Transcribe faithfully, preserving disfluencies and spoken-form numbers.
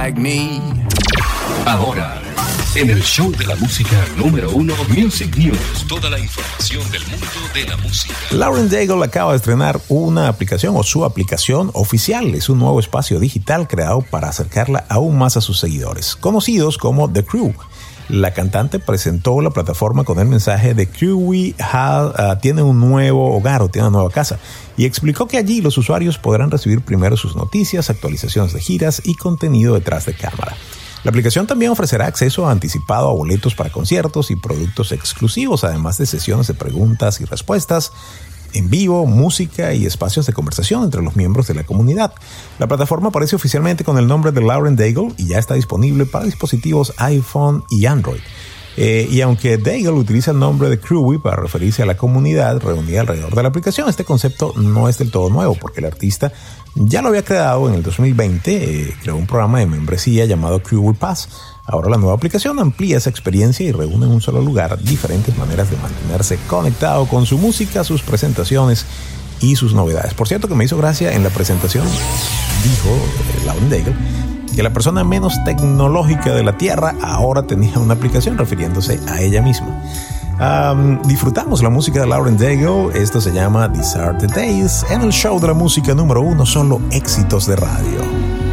like me. Ahora, en el show de la música número uno, Music News. Toda la información del mundo de la música. Lauren Daigle acaba de estrenar una aplicación o su aplicación oficial. Es un nuevo espacio digital creado para acercarla aún más a sus seguidores, conocidos como The Crew. La cantante presentó la plataforma con el mensaje de Crewy uh, tiene un nuevo hogar o tiene una nueva casa y explicó que allí los usuarios podrán recibir primero sus noticias, actualizaciones de giras y contenido detrás de cámara. La aplicación también ofrecerá acceso anticipado a boletos para conciertos y productos exclusivos, además de sesiones de preguntas y respuestas en vivo, música y espacios de conversación entre los miembros de la comunidad. La plataforma aparece oficialmente con el nombre de Lauren Daigle y ya está disponible para dispositivos iPhone y Android. Eh, y aunque Daigle utiliza el nombre de Crewy para referirse a la comunidad reunida alrededor de la aplicación, este concepto no es del todo nuevo porque el artista ya lo había creado en el dos mil veinte, eh, creó un programa de membresía llamado Crewy Pass. Ahora la nueva aplicación amplía esa experiencia y reúne en un solo lugar diferentes maneras de mantenerse conectado con su música, sus presentaciones y sus novedades. Por cierto, que me hizo gracia en la presentación, dijo eh, Lauren Daigle, que la persona menos tecnológica de la Tierra ahora tenía una aplicación, refiriéndose a ella misma. Um, disfrutamos la música de Lauren Daigle. Esto se llama These Are The Days. En el show de la música número uno, solo éxitos de radio.